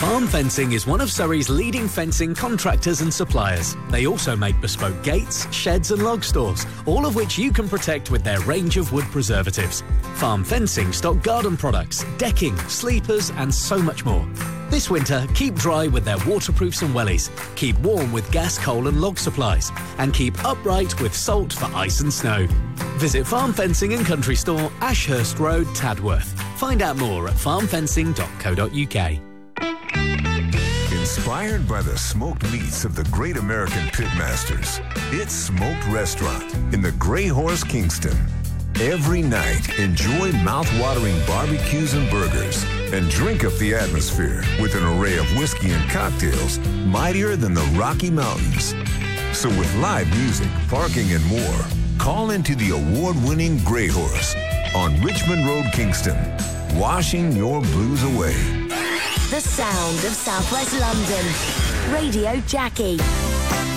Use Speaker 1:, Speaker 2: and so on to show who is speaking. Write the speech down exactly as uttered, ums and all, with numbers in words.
Speaker 1: Farm Fencing is one of Surrey's leading fencing contractors and suppliers. They also make bespoke gates, sheds and log stores, all of which you can protect with their range of wood preservatives. Farm Fencing stock garden products, decking, sleepers and so much more. This winter, keep dry with their waterproofs and wellies, keep warm with gas, coal and log supplies, and keep upright with salt for ice and snow. Visit Farm Fencing and Country Store, Ashurst Road, Tadworth. Find out more at farm fencing dot co dot U K.
Speaker 2: Inspired by the smoked meats of the great American pitmasters, it's Smoked Restaurant in the Grey Horse, Kingston. Every night, enjoy mouth-watering barbecues and burgers, and drink up the atmosphere with an array of whiskey and cocktails mightier than the Rocky Mountains. So with live music, parking, and more, call into the award-winning Grey Horse on Richmond Road, Kingston, washing your blues away.
Speaker 3: The sound of Southwest London. Radio Jackie.